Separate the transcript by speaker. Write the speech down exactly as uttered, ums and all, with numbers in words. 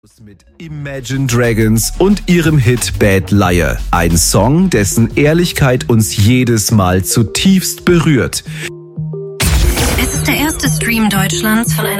Speaker 1: Mit Imagine Dragons und ihrem Hit Bad Liar. Ein Song, dessen Ehrlichkeit uns jedes Mal zutiefst berührt.
Speaker 2: Es ist der erste Stream Deutschlands von einer